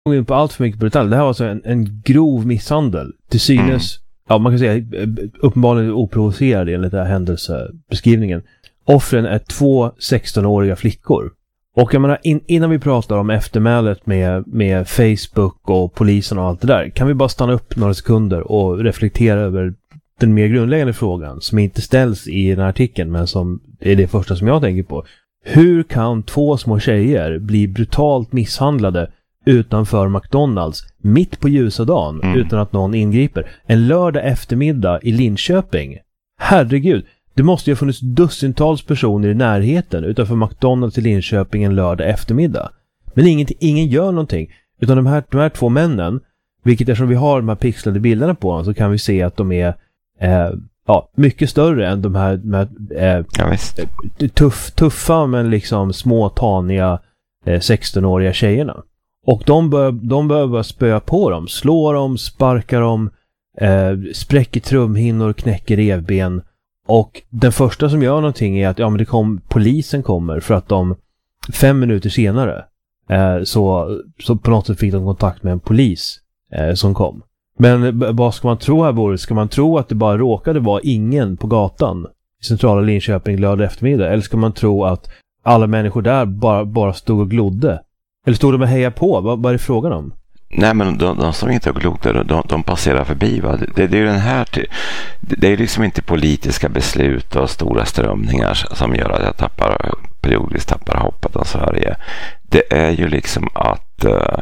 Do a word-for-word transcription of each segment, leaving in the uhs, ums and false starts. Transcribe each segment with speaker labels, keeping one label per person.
Speaker 1: gå in på allt för mycket på detalj. Det här var alltså en, en grov misshandel. Till synes, mm. ja man kan säga uppenbarligen oprovocerad enligt den här händelsebeskrivningen. Offren är två sexton-åriga flickor. Och jag menar, in, innan vi pratar om eftermälet med, med Facebook och polisen och allt det där, kan vi bara stanna upp några sekunder och reflektera över den mer grundläggande frågan som inte ställs i den här artikeln, men som är det första som jag tänker på. Hur kan två små tjejer bli brutalt misshandlade utanför McDonalds mitt på ljusa dagen mm. utan att någon ingriper? En lördag eftermiddag i Linköping. Herregud, det måste ju ha funnits dussintals personer i närheten utanför McDonalds i Linköping en lördag eftermiddag. Men ingen, ingen gör någonting. Utan de här, de här två männen, vilket eftersom vi har de här pixlade bilderna på dem, så kan vi se att de är eh, ja, mycket större än de här, de här eh,
Speaker 2: ja,
Speaker 1: tuff, tuffa men liksom små taniga eh, sexton-åriga tjejerna. Och de bör, de behöver spöa på dem, slå dem, sparka dem, eh, spräcker trumhinnor, knäcker revben. Och den första som gör någonting är att ja, men det kom, polisen kommer för att de fem minuter senare eh, så, så på något sätt fick de kontakt med en polis eh, som kom. Men b- vad ska man tro här, Boris? Ska man tro att det bara råkade vara ingen på gatan i centrala Linköping lördag eftermiddag? Eller ska man tro att alla människor där bara, bara stod och glodde? Eller stod de och heja på? Vad, vad är det frågan om?
Speaker 2: Nej, men de, de som inte har glodde, de, de passerar förbi. Va? Det, det är ju den här, det är liksom inte politiska beslut och stora strömningar som gör att jag tappar, periodiskt tappar hoppet om Sverige. Det är ju liksom att uh,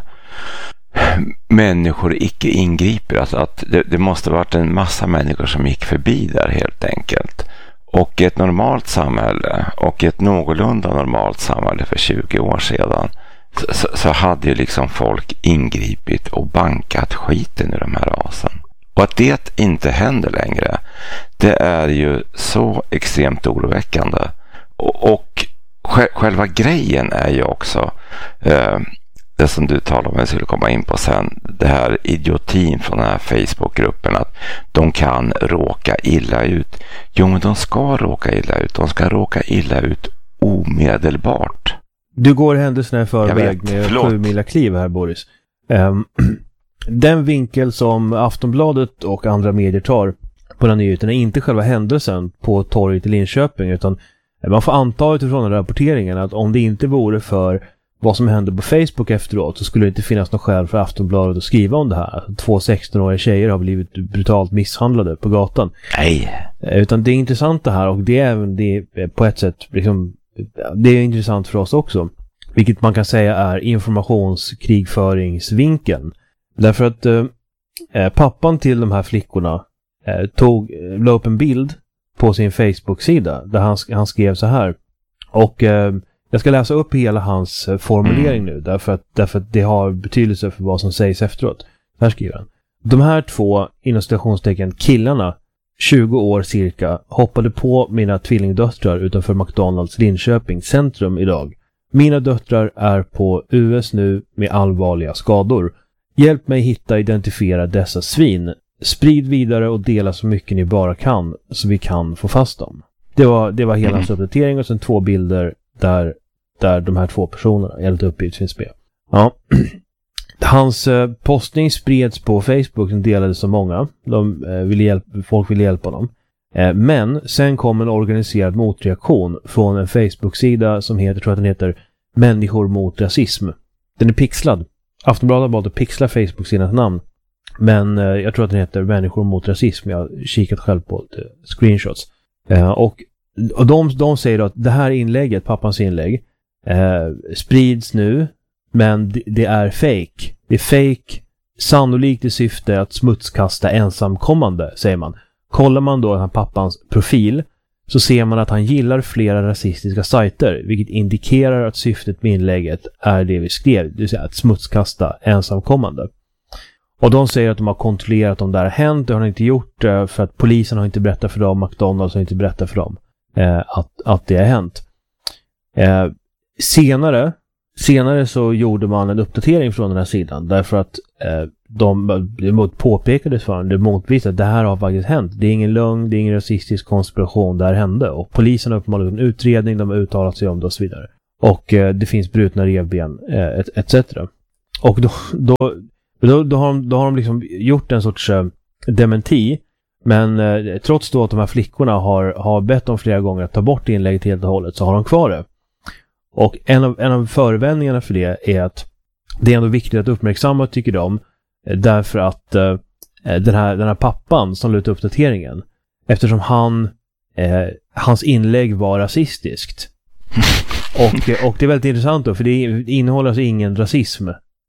Speaker 2: människor icke ingriper. Alltså att det, det måste ha varit en massa människor som gick förbi där helt enkelt. Och i ett normalt samhälle och i ett någorlunda normalt samhälle för tjugo år sedan Så, så hade ju liksom folk ingripit och bankat skiten ur de här rasen. Och att det inte händer längre, det är ju så extremt oroväckande. Och, och själva grejen är ju också eh, det som du talade om, jag skulle komma in på sen, det här idiotin från den här Facebookgruppen, att de kan råka illa ut. Jo, men de ska råka illa ut. De ska råka illa ut omedelbart.
Speaker 1: Du går händelserna i förväg med sju mila kliv här, Boris. Um, den vinkel som Aftonbladet och andra medier tar på den nyheten är inte själva händelsen på torget i Linköping, utan man får anta utifrån den rapporteringen att om det inte vore för vad som hände på Facebook efteråt så skulle det inte finnas någon skäl för Aftonbladet att skriva om det här. Två sexton-åriga tjejer har blivit brutalt misshandlade på gatan.
Speaker 2: Nej.
Speaker 1: Utan det är intressant det här, och det är även det på ett sätt liksom, det är intressant för oss också, vilket man kan säga är informationskrigföringsvinkeln. Därför att eh, pappan till de här flickorna eh, tog, la upp en bild på sin Facebook-sida där han, han skrev så här. Och eh, jag ska läsa upp hela hans eh, formulering nu, därför att, därför att det har betydelse för vad som sägs efteråt. Här skriver han: de här två, inom citationstecken, killarna, tjugo år cirka, hoppade på mina tvillingdöttrar utanför McDonalds Linköping centrum idag. Mina döttrar är på U S nu med allvarliga skador. Hjälp mig hitta och identifiera dessa svin. Sprid vidare och dela så mycket ni bara kan så vi kan få fast dem. Det var, det var hela hans uppdatering, och sen två bilder där, där de här två personerna enligt uppgift finns med. Ja. Hans eh, postning spreds på Facebook, som delades av många. De, eh, ville hjälpa, folk ville hjälpa honom. Eh, men sen kom en organiserad motreaktion från en Facebook-sida som heter, tror jag den heter, Människor mot rasism. Den är pixlad. Aftonbladet har valt att pixla Facebook-sidans namn. Men eh, jag tror att den heter Människor mot rasism. Jag har kikat själv på eh, screenshots. Eh, och och de, de säger då att det här inlägget, pappans inlägg, eh, sprids nu. Men det, det är fake. Det är fake, sannolikt i syfte att smutskasta ensamkommande, säger man. Kollar man då den här pappans profil så ser man att han gillar flera rasistiska sajter, vilket indikerar att syftet med inlägget är det vi skrev, det vill säga att smutskasta ensamkommande. Och de säger att de har kontrollerat om det har hänt. Det har de inte gjort för att polisen har inte berättat för dem, McDonalds har inte berättat för dem eh, att, att det har hänt. Eh, senare Senare så gjorde man en uppdatering från den här sidan, därför att eh, de, de påpekades för det motvisade att det här har faktiskt hänt. Det är ingen lögn, det är ingen rasistisk konspiration, det här hände. Och polisen har uppenbarligen en utredning, de har uttalat sig om det och så vidare. Och eh, det finns brutna revben, eh, et cetera. och då, då, då, då, har de, då har de liksom gjort en sorts uh, dementi. Men uh, trots då att de här flickorna har, har bett dem flera gånger att ta bort inlägget helt och hållet, så har de kvar det. Och en av, en av förevändningarna för det är att det är ändå viktigt att uppmärksamma, tycker de, därför att uh, den, här, den här pappan som lade ut uppdateringen, eftersom han eh, hans inlägg var rasistiskt. och, och det är väldigt intressant då, för det innehåller alltså ingen rasism.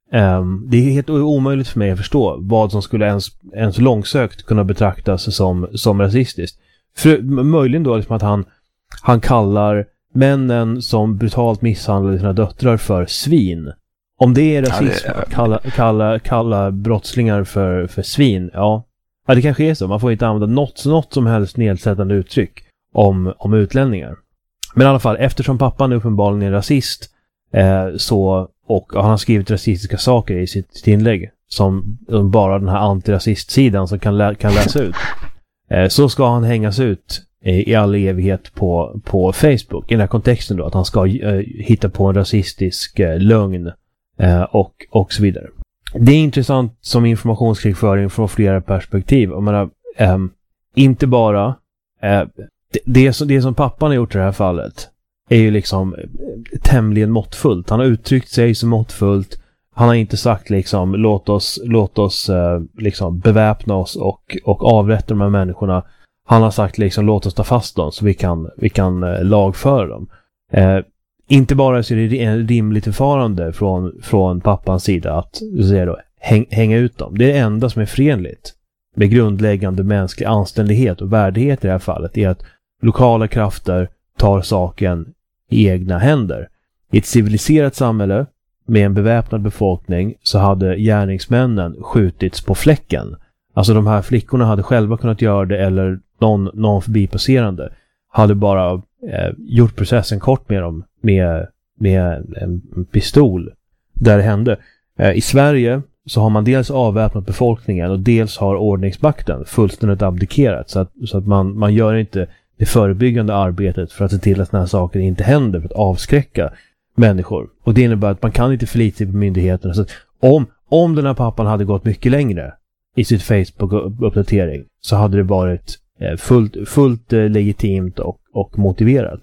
Speaker 1: Um, det är helt omöjligt för mig att förstå vad som skulle ens, ens långsökt kunna betraktas som, som rasistiskt. För, möjligen då liksom att han, han kallar männen som brutalt misshandlade sina döttrar för svin. Om det är rasism, ja, det är... Kalla, kalla, kalla brottslingar för, för svin, ja. Ja, det kanske är så. Man får inte använda något, något som helst nedsättande uttryck om, om utlänningar. Men i alla fall, eftersom pappan uppenbarligen är rasist, eh, så, och han har skrivit rasistiska saker i sitt, sitt inlägg, som, som bara den här antirasistsidan som kan, lä, kan läsa ut, eh, så ska han hängas ut eh, i all evighet på, på Facebook. I den här kontexten då, att han ska eh, hitta på en rasistisk eh, lögn eh, och, och så vidare. Det är intressant som informationskrigföring från flera perspektiv. Jag menar, eh, inte bara eh, det, det, som, det som pappan har gjort i det här fallet är ju liksom tämligen måttfullt. Han har uttryckt sig så måttfullt. Han har inte sagt liksom låt oss, låt oss eh, liksom beväpna oss och, och avrätta de här människorna. Han har sagt liksom låt oss ta fast dem så vi kan, vi kan eh, lagföra dem. Eh, inte bara så är det en rimligt förfarande från, från pappans sida att säga då, häng, hänga ut dem. Det är det enda som är förenligt med grundläggande mänsklig anständighet och värdighet i det här fallet, är att lokala krafter tar saken i egna händer. I ett civiliserat samhälle med en beväpnad befolkning så hade gärningsmännen skjutits på fläcken. Alltså de här flickorna hade själva kunnat göra det, eller någon, någon förbipasserande hade bara eh, gjort processen kort med dem med, med en pistol där det hände. Eh, I Sverige så har man dels avväpnat befolkningen och dels har ordningsmakten fullständigt abdikerat, så att, så att man, man gör inte det förebyggande arbetet för att se till att såna här saker inte händer, för att avskräcka människor. Och det innebär att man kan inte förlita sig på myndigheterna. Så att om, om den här pappan hade gått mycket längre i sitt Facebook-uppdatering så hade det varit fullt, fullt legitimt och, och motiverat.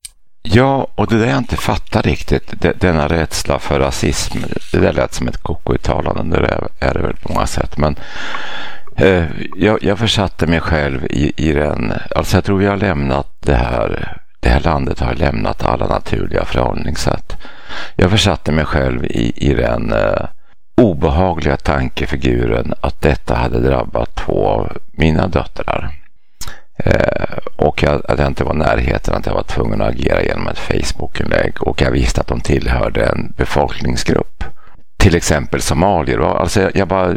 Speaker 2: Ja, och det där jag inte fattar riktigt, denna rädsla för rasism, det där lät som ett koko-uttalande, det är det väl på många sätt, men eh, jag, jag försatte mig själv i, i den, alltså jag tror vi har lämnat det här, det här landet har lämnat alla naturliga förhållningssätt. Jag försatte mig själv i, i den eh, obehagliga tankefiguren att detta hade drabbat två av mina döttrar. Eh, och jag, att jag inte var närheten, att jag var tvungen att agera genom ett Facebook-inlägg, och jag visste att de tillhörde en befolkningsgrupp, till exempel somalier. Alltså jag, jag bara,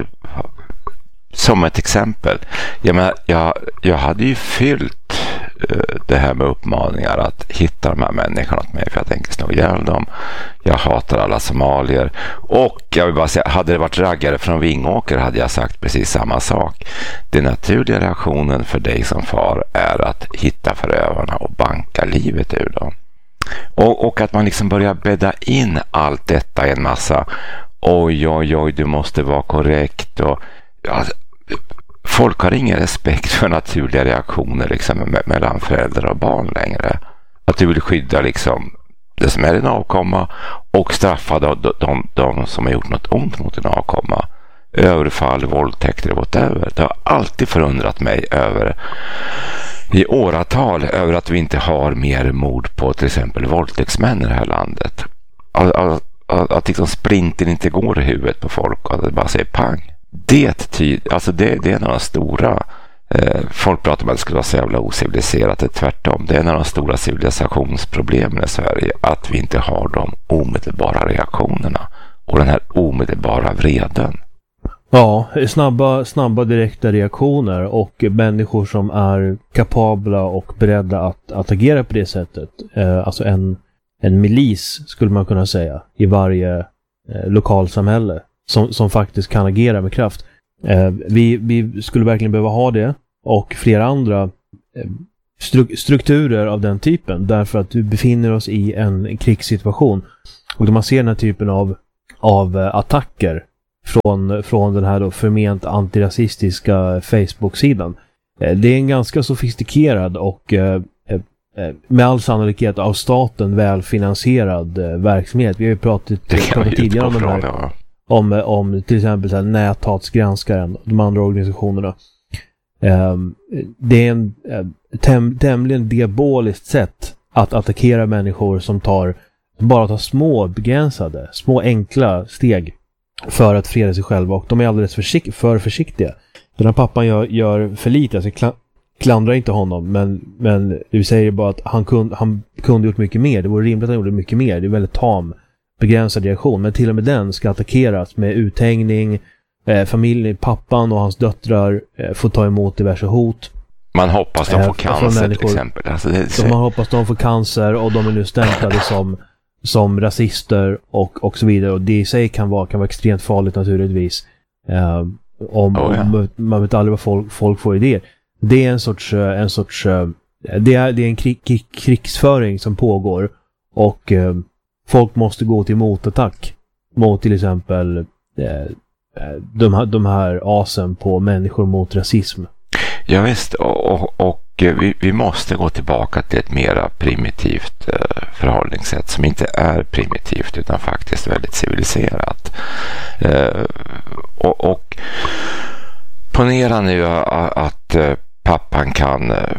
Speaker 2: som ett exempel, jag, menar, jag, jag hade ju fyllt uh, det här med uppmaningar att hitta de här människorna åt mig, för jag tänker slå ihjäl dem. Jag hatar alla somalier. Och jag vill bara säga, hade det varit raggare från Vingåker hade jag sagt precis samma sak. Den naturliga reaktionen för dig som far är att hitta förövarna och banka livet ur dem. Och, och att man liksom börjar bädda in allt detta i en massa oj, oj, oj, du måste vara korrekt. Och ja, folk har ingen respekt för naturliga reaktioner liksom, me- mellan föräldrar och barn längre. Att du vill skydda liksom det som är en avkomma och straffa de, de, de, de som har gjort något ont mot en avkomma. Överfall, våldtäkter och whatever. Det har alltid förundrat mig över i åratal över att vi inte har mer mord på till exempel våldtäktsmän i det här landet. Att, att, att, att liksom sprinten inte går i huvudet på folk och att det bara säger pang. Det, tyd, alltså det, det är en av de stora eh, folk pratar om att det skulle vara så jävla ociviliserat. Det är tvärtom. Det är en av de stora civilisationsproblemen i Sverige, att vi inte har de omedelbara reaktionerna och den här omedelbara vreden.
Speaker 1: Ja, snabba, snabba direkta reaktioner och människor som är kapabla och beredda att, att agera på det sättet. Eh, alltså en, en milis skulle man kunna säga i varje eh, lokalsamhälle som, som faktiskt kan agera med kraft. Eh, vi, vi skulle verkligen behöva ha det, och flera andra eh, stru- strukturer av den typen, därför att vi befinner oss i en krigssituation. Och då man ser den här typen av av eh, attacker från, från den här då förment antirasistiska Facebook-sidan. Eh, det är en ganska sofistikerad och eh, eh, med all sannolikhet av staten välfinansierad eh, verksamhet. Vi har ju pratat, pratat tidigare om de här, ja. om, om till exempel så här, Näthatsgranskaren och de andra organisationerna. Eh, det är en eh, täm, tämligen diaboliskt sätt att attackera människor som tar bara tar små begränsade, små enkla steg för att freda sig själva, och de är alldeles försikt- för försiktiga. Den här pappan gör, gör för lite, alltså kla- klandrar inte honom, men, men vi säger bara att han, kun, han kunde gjort mycket mer. Det vore rimligt att han gjorde mycket mer. Det är väldigt tam, begränsad reaktion, men till och med den ska attackeras med uthängning. Eh, familjen, pappan och hans döttrar eh, får ta emot diverse hot.
Speaker 2: Man hoppas de får eh, cancer till exempel. Alltså det,
Speaker 1: så man hoppas de får cancer, och de är nu stämplade som som rasister och, och så vidare, och det i sig kan vara, kan vara extremt farligt naturligtvis. Eh, om, oh, ja. om man vet aldrig vad folk, folk får idéer. Det är en sorts, en sorts det är, det är en krig, krig, krigsföring som pågår, och eh, folk måste gå till motattack mot till exempel eh, de, här, de här asen på människor mot rasism.
Speaker 2: Ja visst, och, och, och vi, vi måste gå tillbaka till ett mera primitivt eh, förhållningssätt som inte är primitivt utan faktiskt väldigt civiliserat. Eh, och, och ponera nu att, att eh, pappan kan eh,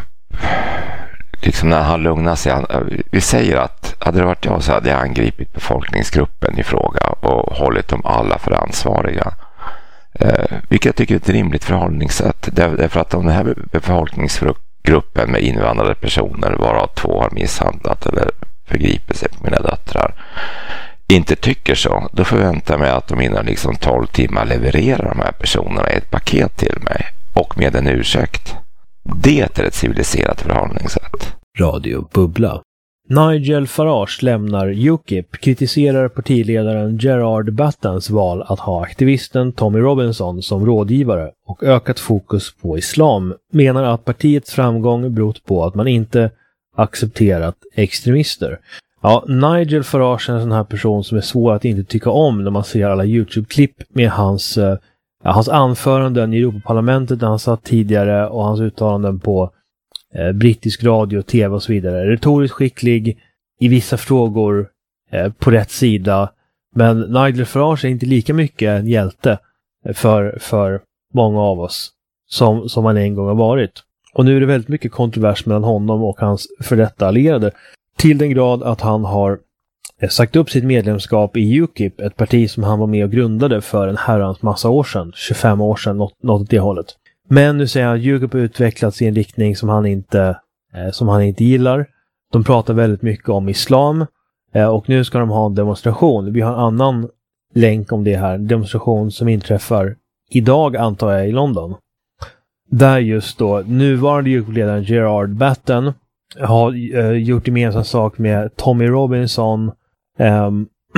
Speaker 2: liksom när han lugnar sig, han, vi säger att hade det varit jag så hade jag angripit befolkningsgruppen i fråga och hållit dem alla för ansvariga. Eh, vilket jag tycker är ett rimligt förhållningssätt. Därför att om den här befolkningsgruppen med invandrade personer, varav två har misshandlat eller förgripit sig på mina döttrar, inte tycker så, då förväntar jag mig att de inom liksom tolv timmar levererar de här personerna ett paket till mig och med en ursäkt. Det är ett civiliserat förhållningssätt.
Speaker 1: Radio Bubbla. Nigel Farage lämnar U K I P, kritiserar partiledaren Gerard Battens val att ha aktivisten Tommy Robinson som rådgivare och ökat fokus på islam, menar att partiets framgång berott på att man inte accepterat extremister. Ja, Nigel Farage är en sån här person som är svår att inte tycka om när man ser alla YouTube-klipp med hans, eh, hans anföranden i Europaparlamentet där han satt tidigare och hans uttalanden på Eh, brittisk radio, tv och så vidare. Retoriskt skicklig i vissa frågor, eh, på rätt sida, men Nigel Farage är inte lika mycket en hjälte för, för många av oss som, som han en gång har varit. Och nu är det väldigt mycket kontrovers mellan honom och hans för detta allierade, till den grad att han har eh, sagt upp sitt medlemskap i U K I P, ett parti som han var med och grundade för en herrans massa år sedan, tjugofem år sedan, något, något åt det hållet. Men nu säger han att U K I P har utvecklats i en riktning som han inte, eh, som han inte gillar. De pratar väldigt mycket om islam, eh, och nu ska de ha en demonstration. Vi har en annan länk om det här. En demonstration som inträffar idag, antar jag, i London. Där just då nuvarande U K I P-ledaren Gerard Batten har eh, gjort gemensam sak med Tommy Robinson eh,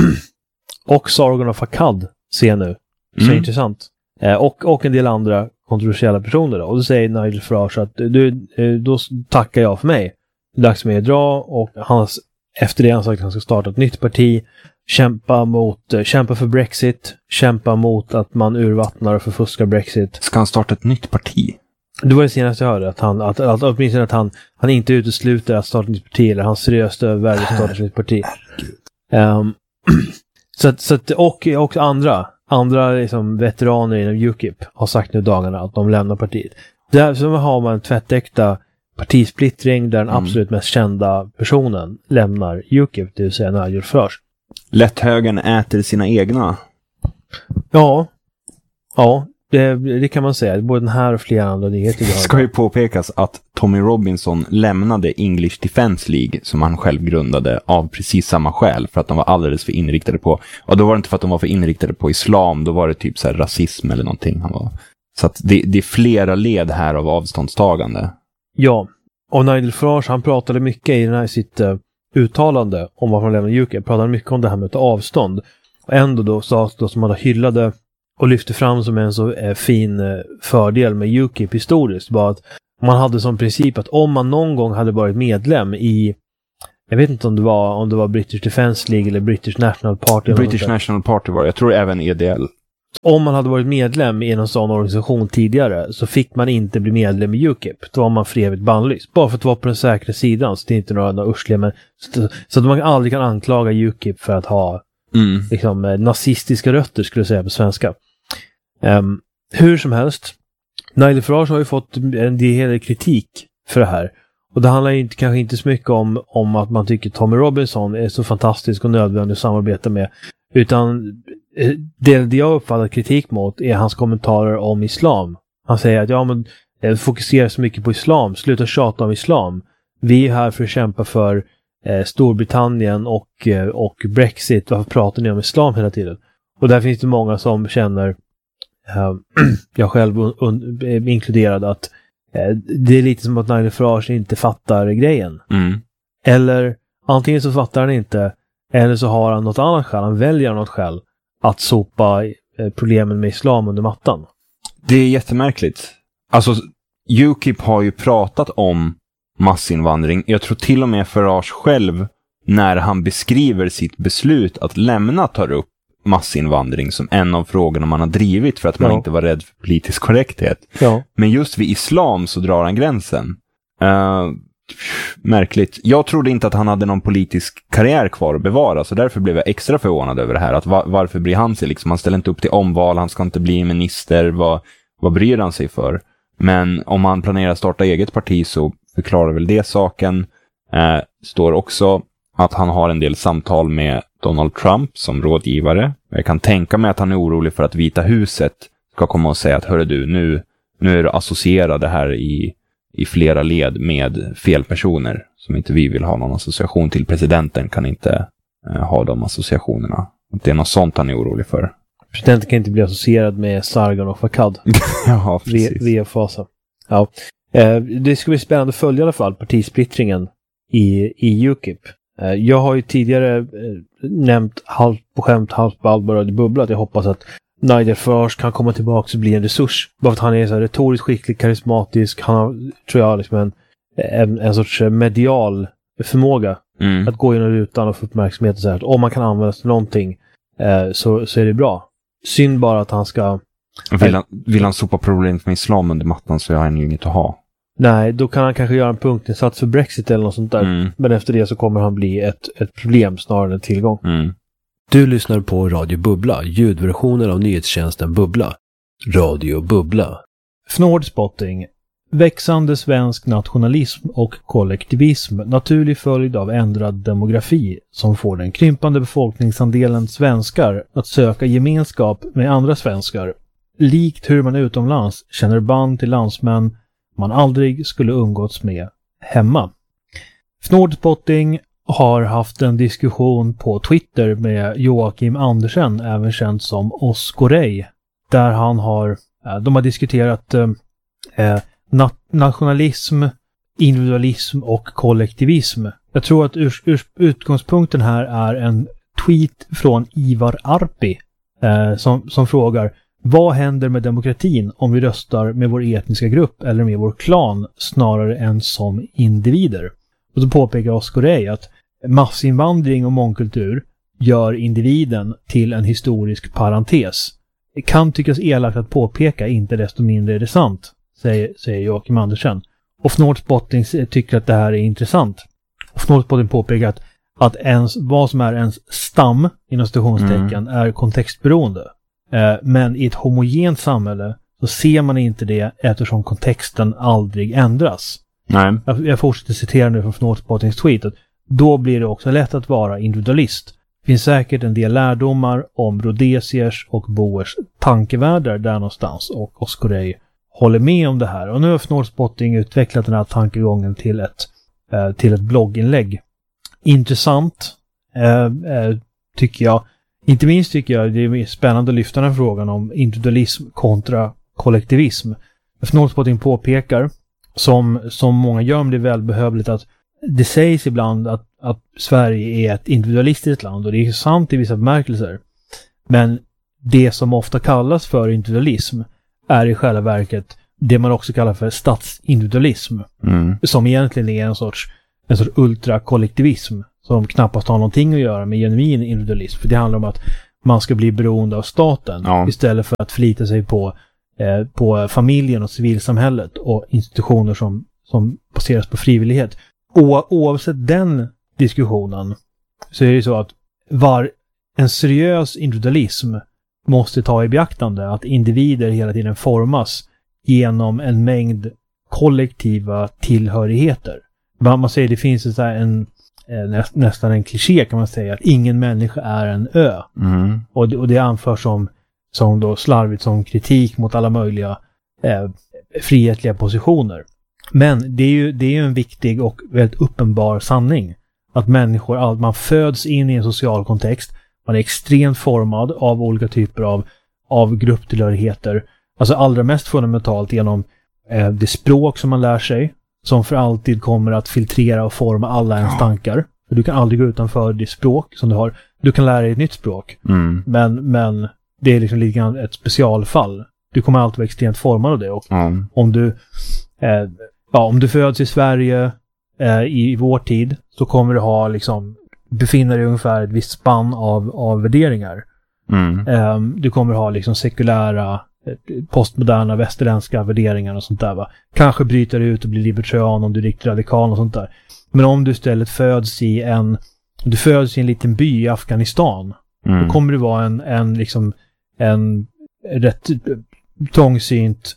Speaker 1: och Sargon of Akkad, ser nu. Så mm. intressant. Eh, och, och en del andra kontroversiella personer då. Och då säger Nigel Farage att du, då tackar jag för mig. Det är dags för mig att dra, och hans, efter det han sagt att han ska starta ett nytt parti, kämpa mot, kämpa för Brexit, kämpa mot att man urvattnar och förfuskar Brexit.
Speaker 3: Ska han starta ett nytt parti?
Speaker 1: Det var det senaste jag hörde, att han, att, att, åtminstone att han, han inte utesluter att starta ett nytt parti, eller han seriöst överväger att starta ett nytt parti. Um, så att, så att, och också andra Andra liksom, veteraner inom U K I P har sagt nu dagarna att de lämnar partiet. Där så har man en tvättäkta partisplittring där den mm. absolut mest kända personen lämnar U K I P, det vill säga Nigel Farage.
Speaker 3: Lätt högern äter sina egna.
Speaker 1: Ja, ja det, det kan man säga. Både den här och flera andra nyheter.
Speaker 3: Ska ju påpekas att Tommy Robinson lämnade English Defence League, som han själv grundade, av precis samma skäl, för att de var alldeles för inriktade på, och då var det inte för att de var för inriktade på islam, då var det typ så här rasism eller någonting han var. Så att det, det är flera led här av avståndstagande.
Speaker 1: Ja, och Nigel Farage, han pratade mycket i den här sitt uh, uttalande om varför han lämnade U K I P, pratade mycket om det här med att ta avstånd. Och ändå då sa då som han hyllade och lyfte fram som en så eh, fin eh, fördel med U K I P historiskt, var att man hade som princip att om man någon gång hade varit medlem i jag vet inte om det var om det var British Defence League eller British National Party.
Speaker 3: British National Party var det. Jag tror även E D L.
Speaker 1: Om man hade varit medlem i en sån organisation tidigare så fick man inte bli medlem i U KIP. Då var man för evigt bannlyst. Bara för att vara på den säkra sidan, så det är inte några, några ursliga, men så, så att man aldrig kan anklaga U KIP för att ha mm. liksom, nazistiska rötter, skulle jag säga på svenska. Um, hur som helst, Nigel Farage har ju fått en del kritik för det här. Och det handlar ju inte, kanske inte så mycket om, om att man tycker Tommy Robinson är så fantastisk och nödvändig att samarbeta med. Utan det, det jag uppfattar kritik mot är hans kommentarer om islam. Han säger att ja, men fokuserar så mycket på islam. Sluta tjata om islam. Vi är här för att kämpa för eh, Storbritannien och, eh, och Brexit. Varför pratar ni om islam hela tiden? Och där finns det många som känner, eh, jag själv un, un, inkluderad, att eh, det är lite som att Nigel Farage inte fattar grejen.
Speaker 3: Mm.
Speaker 1: Eller antingen så fattar han inte, eller så har han något annat skäl. Han väljer något skäl att sopa eh, problemen med islam under mattan.
Speaker 3: Det är jättemärkligt. Alltså, U KIP har ju pratat om massinvandring. Jag tror till och med Farage själv, när han beskriver sitt beslut att lämna, tar upp massinvandring som en av frågorna man har drivit för att man ja. inte var rädd för politisk korrekthet.
Speaker 1: Ja.
Speaker 3: Men just vid islam så drar han gränsen. Uh, märkligt. Jag trodde inte att han hade någon politisk karriär kvar att bevara, så därför blev jag extra förvånad över det här. Att va- varför bryr han sig? Liksom, han ställer inte upp till omval, han ska inte bli minister. Vad, vad bryr han sig för? Men om han planerar att starta eget parti så förklarar väl det saken. Eh, står också att han har en del samtal med Donald Trump som rådgivare. Jag kan tänka mig att han är orolig för att Vita huset ska komma och säga att hörru du, nu, nu är du associerad här i, i flera led med fel personer som inte vi vill ha någon association till. Presidenten kan inte eh, ha de associationerna. Det är något sånt han är orolig för.
Speaker 1: Presidenten kan inte bli associerad med Sargon och Fakad.
Speaker 3: Ja, precis.
Speaker 1: V F-fasa. Ja. Eh, det ska bli spännande att följa i alla fall partisplittringen i, i U KIP. Eh, jag har ju tidigare eh, nämnt halvt på skämt, halvt på allvar i bubbla att jag hoppas att Nigel Farage kan komma tillbaka och bli en resurs. Bara för att han är så här retoriskt skicklig, karismatisk. Han har, tror jag, liksom en, en, en sorts medial förmåga mm. att gå in och utan och få uppmärksamhet. Och så här. Om man kan använda till någonting eh, så, så är det bra. Synd bara att han ska...
Speaker 3: Vill han, vill han sopa problemet med islam under mattan så är han ju inget att ha.
Speaker 1: Nej, då kan han kanske göra en punktinsats för Brexit eller något sånt där. Mm. Men efter det så kommer han bli ett, ett problem snarare än en tillgång.
Speaker 3: Mm.
Speaker 4: Du lyssnar på Radio Bubbla, ljudversionen av nyhetstjänsten Bubbla. Radio Bubbla.
Speaker 1: Fnordspotting. Växande svensk nationalism och kollektivism, naturlig följd av ändrad demografi som får den krympande befolkningsandelen svenskar att söka gemenskap med andra svenskar. Likt hur man utomlands känner band till landsmän man aldrig skulle umgåtts med hemma. Fnordspotting har haft en diskussion på Twitter med Joakim Andersen, även känd som Oscorey, där han har, de har diskuterat eh, nat- nationalism, individualism och kollektivism. Jag tror att ur- ur- utgångspunkten här är en tweet från Ivar Arpi eh, som, som frågar: vad händer med demokratin om vi röstar med vår etniska grupp eller med vår klan snarare än som individer? Och så påpekar Oscorey att massinvandring och mångkultur gör individen till en historisk parentes. Det kan tyckas elakt att påpeka, inte desto mindre är det sant, säger, säger Joakim Andersen. Och Fnordspotting tycker att det här är intressant. Och Fnordspotting påpekar att, att ens, vad som är ens stam, inom stationstecken, mm. är kontextberoende. Eh, men i ett homogent samhälle så ser man inte det eftersom kontexten aldrig ändras.
Speaker 3: Nej.
Speaker 1: Jag, jag fortsätter citera nu från Fnordspoddings tweet att då blir det också lätt att vara individualist. Det finns säkert en del lärdomar om Rhodesiers och Boers tankevärldar där någonstans, och Oscorey håller med om det här. Och nu har Fnordspotting utvecklat den här tankegången till ett, eh, till ett blogginlägg. Intressant eh, eh, tycker jag. Inte minst tycker jag det är spännande att lyfta den här frågan om individualism kontra kollektivism. Fnordspotting påpekar, som, som många gör, men det är välbehövligt, att det sägs ibland att, att Sverige är ett individualistiskt land, och det är sant i vissa bemärkelser. Men det som ofta kallas för individualism är i själva verket det man också kallar för statsindividualism.
Speaker 3: Mm.
Speaker 1: Som egentligen är en sorts en sorts ultrakollektivism som knappast har någonting att göra med genuin individualism. För det handlar om att man ska bli beroende av staten
Speaker 3: ja.
Speaker 1: istället för att förlita sig på, eh, på familjen och civilsamhället och institutioner som, som baseras på frivillighet. O- oavsett den diskussionen så är det så att var en seriös individualism måste ta i beaktande att individer hela tiden formas genom en mängd kollektiva tillhörigheter. Man säger det finns så här en nä, nästan en kliché kan man säga att ingen människa är en ö.
Speaker 3: Mm.
Speaker 1: Och, det, och det anförs som, som då slarvigt som kritik mot alla möjliga eh, frihetliga positioner. Men det är ju det är ju en viktig och väldigt uppenbar sanning att människor, all, man föds in i en social kontext, man är extremt formad av olika typer av, av grupptillhörigheter. Alltså allra mest fundamentalt genom eh, det språk som man lär sig, som för alltid kommer att filtrera och forma alla ens tankar. För du kan aldrig gå utanför det språk som du har. Du kan lära dig ett nytt språk,
Speaker 3: Mm.
Speaker 1: men, men det är liksom lite grann ett specialfall. Du kommer alltid vara extremt formad av det. Och
Speaker 3: Mm.
Speaker 1: om du eh, ja, om du föds i Sverige eh, i, i vår tid så kommer du ha liksom befinna dig ungefär ett visst spann av, av värderingar.
Speaker 3: Mm.
Speaker 1: Eh, du kommer ha liksom sekulära postmoderna västerländska värderingar och sånt där, va. Kanske bryter du ut och blir libertarian om du är riktigt radikal och sånt där. Men om du istället föds i en du föds i en liten by i Afghanistan,
Speaker 3: Mm.
Speaker 1: då kommer du vara en, en liksom en rätt trångsynt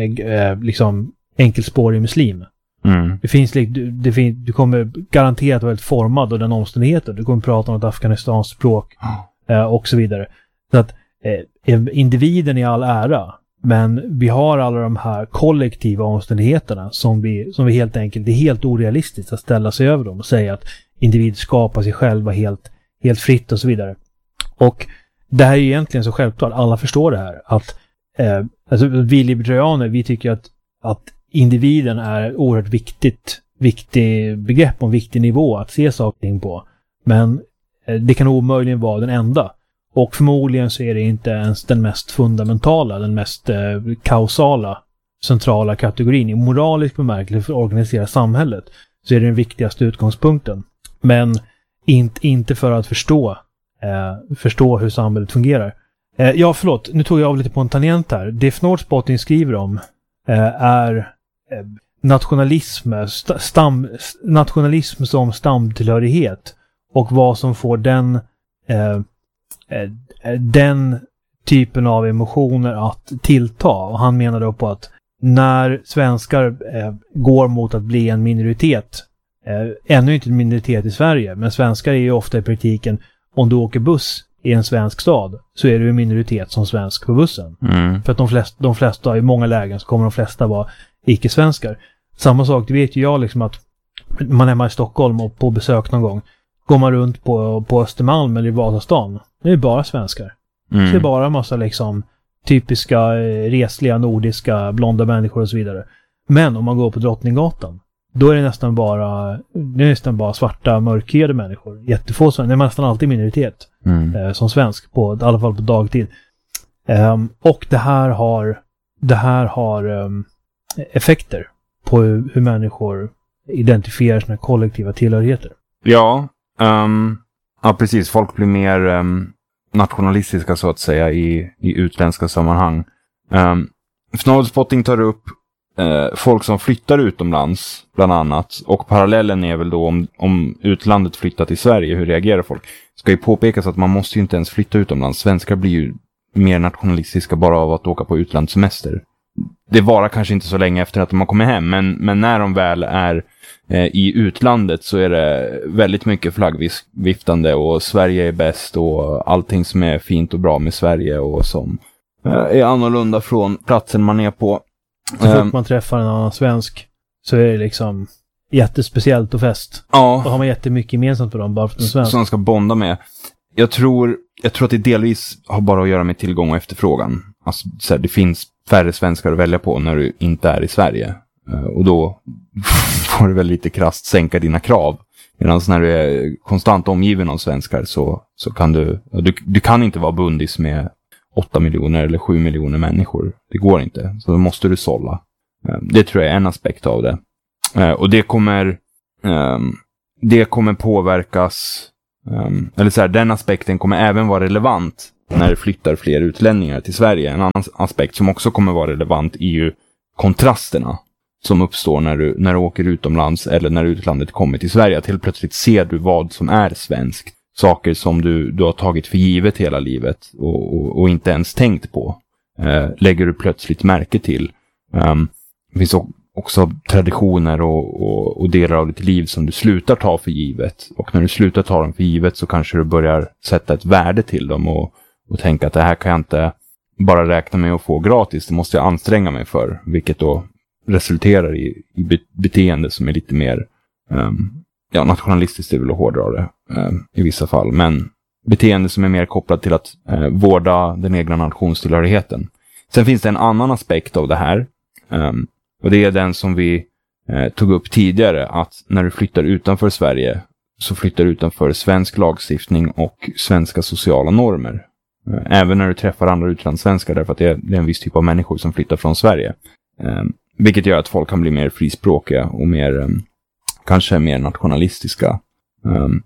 Speaker 1: eh, liksom enkelspårig muslim.
Speaker 3: Mm.
Speaker 1: Det finns du, det fin, du kommer garanterat vara väldigt formad av den omständigheten. Du kommer prata om ett Afghanistans språk eh, och så vidare. Så att eh, individen i all ära, men vi har alla de här kollektiva omständigheterna som vi, som vi helt enkelt, det är helt orealistiskt att ställa sig över dem och säga att individer skapar sig själva helt, helt fritt och så vidare. Och det här är egentligen så självklart, alla förstår det här, att eh, alltså, vi libertarianer, vi tycker att, att individen är ett oerhört viktigt, viktig begrepp och en viktig nivå att se saker på. Men eh, det kan omöjligen vara den enda. Och förmodligen så är det inte ens den mest fundamentala, den mest eh, kausala, centrala kategorin. I moralisk bemärkelse för att organisera samhället så är det den viktigaste utgångspunkten. Men inte, inte för att förstå, eh, förstå hur samhället fungerar. Eh, ja, förlåt. Nu tog jag av lite på en tangent här. Det Fnordspotting skriver om eh, är eh, nationalism, st- stam, nationalism som stamtillhörighet och vad som får den eh, den typen av emotioner att tillta. Och han menar då på att när svenskar eh, går mot att bli en minoritet, eh, ännu inte en minoritet i Sverige, men svenskar är ju ofta i praktiken, om du åker buss i en svensk stad så är du en minoritet som svensk på bussen.
Speaker 3: Mm.
Speaker 1: För att de flesta, de flesta, i många lägen så kommer de flesta vara icke-svenskar. Samma sak, det vet ju jag liksom att man är hemma i Stockholm och på besök någon gång går man runt på, på Östermalm eller i Vasastan. Det är bara svenskar.
Speaker 3: Mm.
Speaker 1: Det är bara en massa liksom typiska eh, resliga, nordiska, blonda människor och så vidare. Men om man går på Drottninggatan, då är det nästan bara det är nästan bara svarta, mörkhyade människor. Jättefå svenskar. Det är nästan alltid minoritet
Speaker 3: Mm.
Speaker 1: eh, som svensk, på, i alla fall på dagtid. Um, och det här har det här har um, effekter på hur, hur människor identifierar sina kollektiva tillhörigheter.
Speaker 3: Ja, um, ja, precis. Folk blir mer um, nationalistiska så att säga i, i utländska sammanhang. Um, Fnordspotting tar upp uh, folk som flyttar utomlands bland annat. Och parallellen är väl då om, om utlandet flyttar till Sverige, hur reagerar folk? Ska ju påpekas att man måste ju inte ens flytta utomlands. Svenskar blir ju mer nationalistiska bara av att åka på utlandssemester. Det varar kanske inte så länge efter att de har kommit hem, men, men när de väl är eh, i utlandet så är det väldigt mycket flaggviftande och Sverige är bäst och allting som är fint och bra med Sverige och som eh, är annorlunda från platsen man är på.
Speaker 1: Så fort man träffar en annan svensk så är det liksom jättespeciellt och fest.
Speaker 3: Ja.
Speaker 1: Då har man jättemycket gemensamt för dem bara för att de är svensk.
Speaker 3: Som ska bonda med. Jag tror, jag tror att det delvis har bara att göra med tillgång och efterfrågan. Alltså, så här, det finns färre svenskar att välja på när du inte är i Sverige. Uh, och då får du väl lite krasst sänka dina krav. Medan när du är konstant omgiven av svenskar så, så kan du, du... Du kan inte vara bundis med åtta miljoner eller sju miljoner människor. Det går inte. Så då måste du sålla. Uh, det tror jag är en aspekt av det. Uh, och det kommer... um, det kommer påverkas, um, eller så här, den aspekten kommer även vara relevant när det flyttar fler utlänningar till Sverige. En annan aspekt som också kommer vara relevant är ju kontrasterna som uppstår när du, när du åker utomlands eller när utlandet kommer till Sverige. Att helt plötsligt ser du vad som är svenskt. Saker som du, du har tagit för givet hela livet och, och, och inte ens tänkt på. Eh, lägger du plötsligt märke till. Um, det finns också traditioner och, och, och delar av ditt liv som du slutar ta för givet. Och när du slutar ta dem för givet så kanske du börjar sätta ett värde till dem och, och tänka att det här kan jag inte bara räkna med att få gratis. Det måste jag anstränga mig för. Vilket då resulterar i, i beteende som är lite mer um, ja, nationalistiskt, är väl att hårdra det um, i vissa fall. Men beteende som är mer kopplat till att uh, vårda den egna nationstillhörigheten. Sen finns det en annan aspekt av det här. Um, och det är den som vi uh, tog upp tidigare. Att när du flyttar utanför Sverige så flyttar du utanför svensk lagstiftning och svenska sociala normer. Uh, även när du träffar andra utlandssvenskar, därför att det är, det är en viss typ av människor som flyttar från Sverige. Um, vilket gör att folk kan bli mer frispråkiga och mer, um, kanske mer nationalistiska. Um,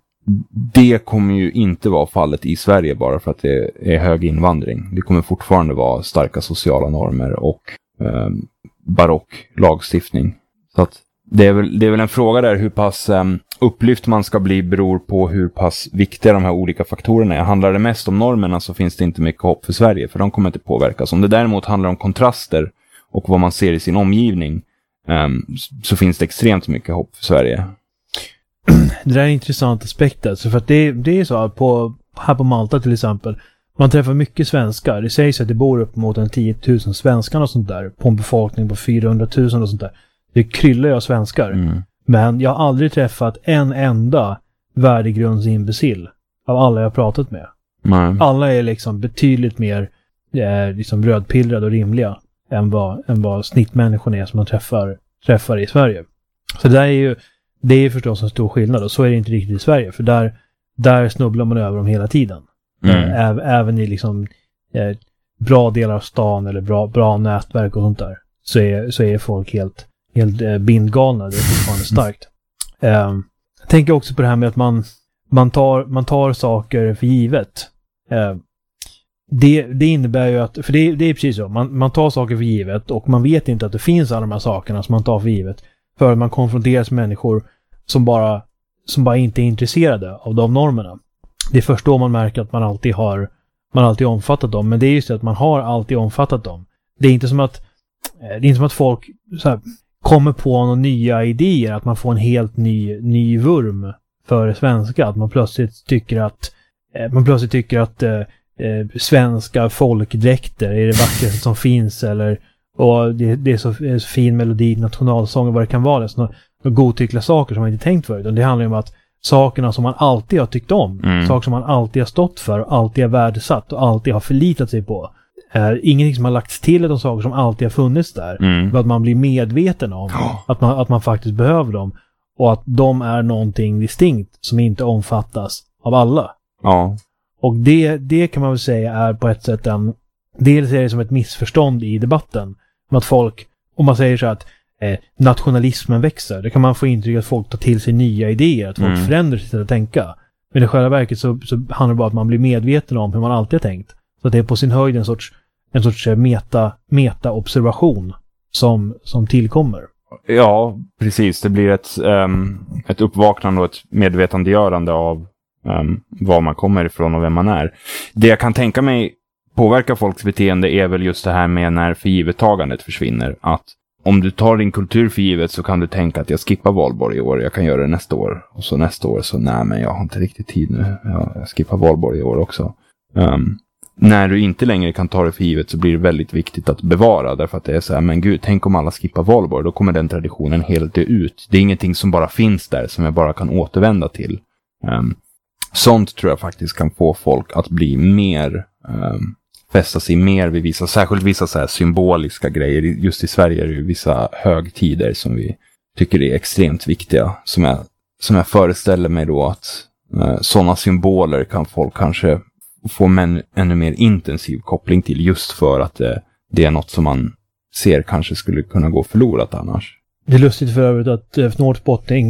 Speaker 3: det kommer ju inte vara fallet i Sverige bara för att det är hög invandring. Det kommer fortfarande vara starka sociala normer och um, barock lagstiftning. Så att det är väl, det är väl en fråga där hur pass um, upplyft man ska bli beror på hur pass viktiga de här olika faktorerna är. Handlar det mest om normerna så finns det inte mycket hopp för Sverige, för de kommer inte påverkas. Om det däremot handlar om kontraster och vad man ser i sin omgivning, um, så finns det extremt mycket hopp för Sverige.
Speaker 1: Det där är en intressant aspekt. Alltså, för att det, det är så att på, här på Malta till exempel, man träffar mycket svenskar. Det sägs att det bor upp mot en tio tusen svenskar och sånt där, på en befolkning på fyrahundratusen och sånt där. Det kryllar ju av svenskar. Mm. Men jag har aldrig träffat en enda värdegrundsimbeциll av alla jag har pratat med. Mm. Alla är liksom betydligt mer eh, liksom rödpillrade och rimliga än vad, än vad snittmänniskan är som man träffar, träffar i Sverige. Så det där är ju, det är förstås en stor skillnad, och så är det inte riktigt i Sverige, för där, där snubblar man över dem hela tiden. Mm. Ä- även i liksom eh, bra delar av stan eller bra, bra nätverk och sånt där, så är, så är folk helt, helt eh, bindgalna. Det är fortfarande starkt. Eh, jag tänker också på det här med att man, man, tar, man tar saker för givet. Eh, Det, det innebär ju att, för det, det är precis så, man, man tar saker för givet och man vet inte att det finns alla de här sakerna som man tar för givet, för att man konfronteras med människor som bara, som bara inte är intresserade av de normerna. Det är först då man märker att man alltid har man alltid omfattat dem, men det är just det att man har alltid omfattat dem. Det är inte som att det är inte som att folk så här, kommer på några nya idéer, att man får en helt ny, ny vurm för svenska, att man plötsligt tycker att man plötsligt tycker att Eh, svenska folkdräkter är det vackraste som finns, eller och det, det är så, är så fin melodi, nationalsång och vad det kan vara, såna godtyckliga saker som man inte tänkt förut. Det handlar ju om att sakerna som man alltid har tyckt om, mm. saker som man alltid har stått för, alltid har värdesatt och alltid har förlitat sig på, är ingenting som har lagts till, de saker som alltid har funnits där, mm. för att man blir medveten om oh. att, man, att man faktiskt behöver dem, och att de är någonting distinkt som inte omfattas av alla.
Speaker 3: Ja.
Speaker 1: Och det, det kan man väl säga är på ett sätt en, dels är det som ett missförstånd i debatten. Med att folk, om man säger så att eh, nationalismen växer, det kan man få intryck att folk tar till sig nya idéer, att folk mm. förändrar sitt sätt att tänka. Men i själva verket så, så handlar det bara om att man blir medveten om hur man alltid har tänkt. Så att det är på sin höjd en sorts, en sorts meta, meta-observation som, som tillkommer.
Speaker 3: Ja, precis. Det blir ett, um, ett uppvaknande och ett medvetandegörande av Um, var man kommer ifrån och vem man är. Det jag kan tänka mig påverkar folks beteende är väl just det här med när förgivettagandet försvinner. Att om du tar din kultur för givet så kan du tänka att jag skippar valborg i år, jag kan göra det nästa år. Och så nästa år så nej, men jag har inte riktigt tid nu, jag, jag skippar valborg i år också. Um, när du inte längre kan ta det för givet så blir det väldigt viktigt att bevara, därför att det är så här, men gud, tänk om alla skippar valborg, då kommer den traditionen helt dö ut. Det är ingenting som bara finns där som jag bara kan återvända till. Um, Sånt tror jag faktiskt kan få folk att bli mer, um, fästa sig mer vid vissa, särskilt vissa så här symboliska grejer. Just i Sverige är det ju vissa högtider som vi tycker är extremt viktiga. Som jag, som jag föreställer mig då att uh, sådana symboler kan folk kanske få en ännu mer intensiv koppling till, just för att uh, det är något som man ser kanske skulle kunna gå förlorat annars.
Speaker 1: Det är lustigt för övrigt att uh, Norrbottning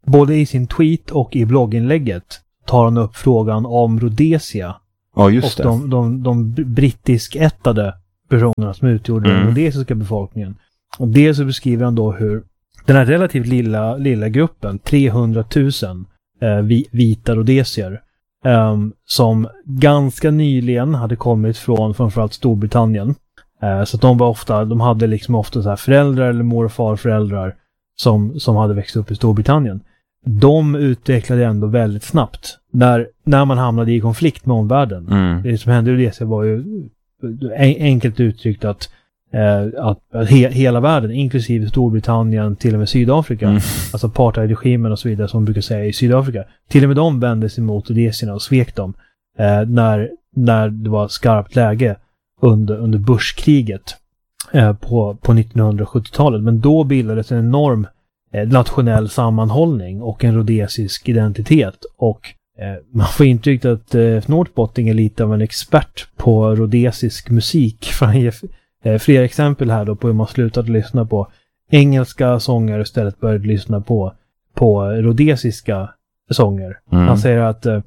Speaker 1: både i sin tweet och i blogginlägget tar han upp frågan om Rhodesia.
Speaker 3: Ja, just
Speaker 1: och
Speaker 3: det.
Speaker 1: de, de, de brittisk-ättade personerna som utgjorde mm. den rhodesiska befolkningen. Och dels så beskriver han då hur den här relativt lilla, lilla gruppen, trehundratusen eh, vita rhodesier, eh, som ganska nyligen hade kommit från framförallt Storbritannien. Eh, så att de var ofta, de hade liksom ofta så här föräldrar eller mor- och farföräldrar som, som hade växt upp i Storbritannien. De utvecklade ändå väldigt snabbt när, när man hamnade i konflikt med omvärlden. Mm. Det som hände i Rhodesia var ju enkelt uttryckt att, eh, att, att he, hela världen, inklusive Storbritannien, till och med Sydafrika, mm. alltså apartheidregimen och så vidare som man brukar säga i Sydafrika, till och med de vände sig mot rhodesierna och svek dem eh, när, när det var skarpt läge under, under Bushkriget eh, på, på nittonhundrasjuttiotalet. Men då bildades en enorm eh, nationell sammanhållning och en rhodesisk identitet, och eh, man får intrycket att eh, Northbotting är lite av en expert på rhodesisk musik. För han ger eh, flera exempel här då på hur man slutat lyssna på engelska sånger och istället började lyssna på, på rhodesiska sånger. Mm. Han säger att eh,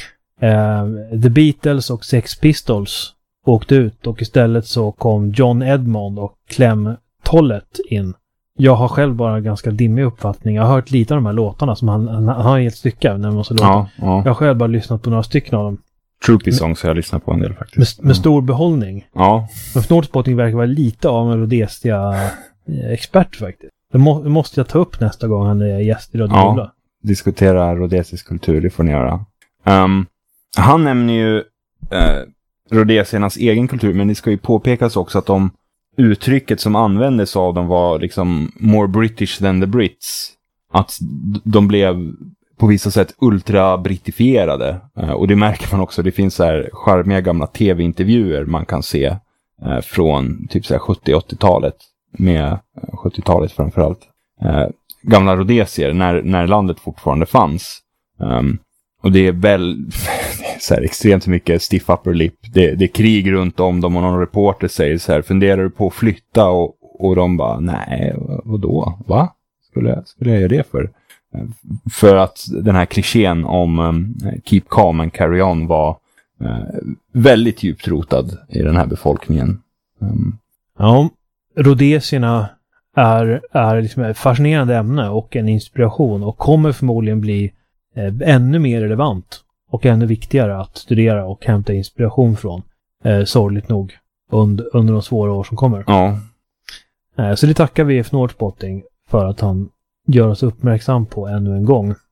Speaker 1: eh, The Beatles och Sex Pistols åkte ut och istället så kom John Edmond och Clem Tollett in. Jag har själv bara en ganska dimmig uppfattning. Jag har hört lite av de här låtarna som han, han, han har helt stycka när man måste låta.
Speaker 3: Ja, ja.
Speaker 1: Jag har själv bara lyssnat på några stycken av dem.
Speaker 3: Troopy Songs har jag lyssnat på en del faktiskt.
Speaker 1: Med, med stor behållning.
Speaker 3: Ja.
Speaker 1: Men Northbotting verkar vara lite av en Rhodesia expert faktiskt. Det, må, det måste jag ta upp nästa gång han är gäst i Radio Bubbla.
Speaker 3: Ja, diskutera rhodesisk kultur, det får ni göra. Um, han nämner ju uh, rhodesiernas egen kultur, men det ska ju påpekas också att de uttrycket som användes av dem var liksom more British than the Brits. Att de blev på vissa sätt ultra-brittifierade. Uh, och det märker man också. Det finns så här charmiga gamla tv-intervjuer man kan se uh, från typ så här sjuttio-åttiotalet. Med uh, sjuttiotalet framförallt. Uh, gamla rhodesier när, när landet fortfarande fanns. Um, och det är väl så här extremt mycket stiff upper lip. Det, det är krig runt om dem och någon reporter säger så här: funderar du på att flytta? Och, och de bara, nej, vadå? Va? Skulle, skulle jag göra det för? För att den här klichén om um, keep calm and carry on var uh, väldigt djupt rotad i den här befolkningen. Um.
Speaker 1: Ja, rhodesierna är, är liksom ett fascinerande ämne och en inspiration och kommer förmodligen bli eh, ännu mer relevant och ännu viktigare att studera och hämta inspiration från, eh, sorgligt nog, under, under de svåra år som kommer.
Speaker 3: Ja.
Speaker 1: Eh, så det tackar vi för Northbotting för att han gör oss uppmärksam på ännu en gång.